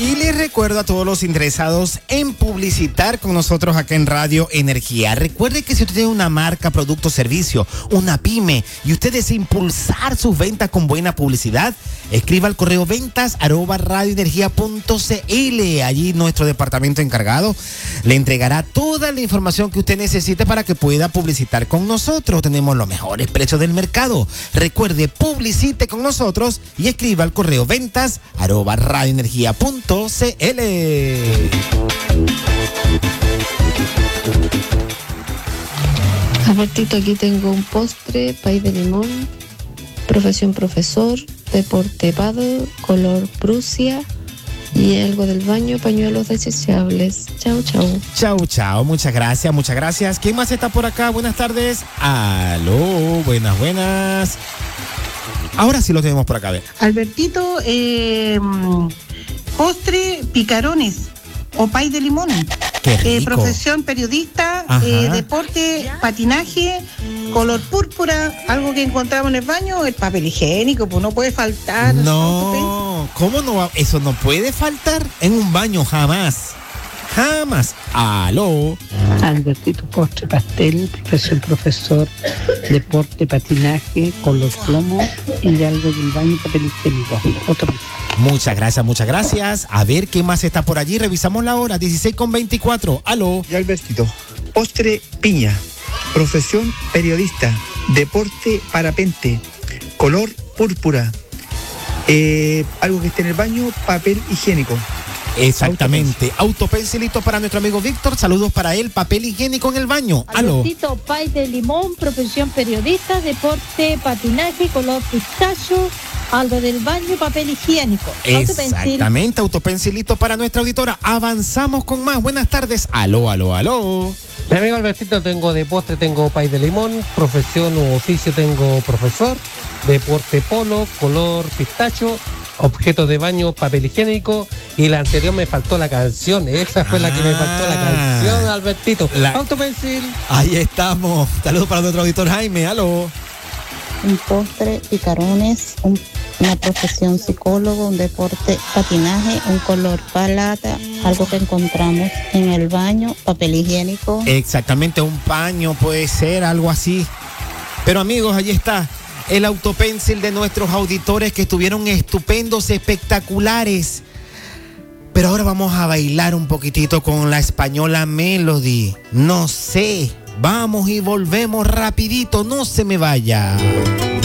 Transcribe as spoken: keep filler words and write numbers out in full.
Y les recuerdo a todos los interesados en publicitar con nosotros acá en Radio Energía. Recuerde que si usted tiene una marca, producto, servicio, una pyme y usted desea impulsar sus ventas con buena publicidad, escriba al correo ventas arroba radioenergia punto cl. Allí nuestro departamento encargado le entregará toda la información que usted necesite para que pueda publicitar con nosotros. Tenemos los mejores precios del mercado. Recuerde, publicite con nosotros y escriba al correo ventas arroba radioenergia punto cl. Albertito, aquí tengo un postre, pay de limón, profesión profesor, deporte paddle, color Prusia y algo del baño, pañuelos desechables. Chau, chau. Chau, chau. Muchas gracias, muchas gracias. ¿Quién más está por acá? Buenas tardes. Aló, buenas, buenas. Ahora sí lo tenemos por acá. A ver. Albertito, eh, postre, picarones o pay de limón. Qué rico. Eh, profesión periodista, eh, deporte, patinaje, color púrpura, algo que encontramos en el baño, el papel higiénico, pues no puede faltar. No, ¿cómo no va? Eso no puede faltar en un baño, jamás. Jamás. Aló. Albertito, postre, pastel, profesión profesor, deporte, patinaje, color plomo y algo del baño, papel higiénico. Otro. Muchas gracias, muchas gracias. A ver qué más está por allí. Revisamos la hora, dieciséis con veinticuatro. Aló. Y Albertito, postre, piña, profesión periodista, deporte, parapente, color púrpura, eh, algo que esté en el baño, papel higiénico. Exactamente. Autopensilito para nuestro amigo Víctor. Saludos para él. Papel higiénico en el baño. Aló. Albertito, pay de limón, profesión periodista, deporte, patinaje, color pistacho, algo del baño, papel higiénico. Exactamente. Autopensilito para nuestra auditora. Avanzamos con más. Buenas tardes. Aló, aló, aló. Mi amigo Albertito, tengo de postre, tengo pay de limón, profesión o oficio tengo profesor, deporte polo, color pistacho, objetos de baño, papel higiénico, y la anterior me faltó la canción, esa fue ah, la que me faltó la canción, Albertito. La... Autopensil. Ahí estamos. Saludos para nuestro auditor Jaime, aló. Un postre, picarones, un, una profesión psicólogo, un deporte, patinaje, un color palata, algo que encontramos en el baño, papel higiénico. Exactamente, un paño puede ser, algo así. Pero amigos, allí está el autopencil de nuestros auditores que estuvieron estupendos, espectaculares. Pero ahora vamos a bailar un poquitito con la española Melody. No sé, vamos y volvemos rapidito, no se me vaya.